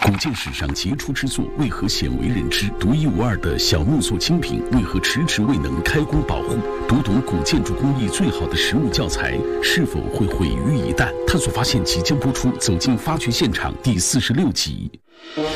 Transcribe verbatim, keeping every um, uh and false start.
古建史上杰出之作为何鲜为人知？独一无二的小木作精品为何迟迟未能开工保护？读懂古建筑工艺最好的实物教材是否会毁于一旦？探索发现即将播出《走进发掘现场》第四十六集。